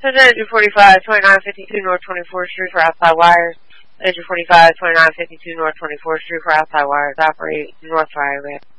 So Energy 45, 2952 North 24th Street for outside wires. Energy 45, 2952 North 24th Street for outside wires. Operate North Fire.